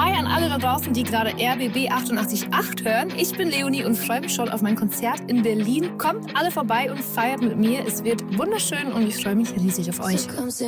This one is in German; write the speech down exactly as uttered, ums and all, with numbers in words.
Hi an alle da draußen, die gerade R B B achtundachtzig Komma acht hören. Ich bin Leonie und freue mich schon auf mein Konzert in Berlin. Kommt alle vorbei und feiert mit mir. Es wird wunderschön und ich freue mich riesig auf euch.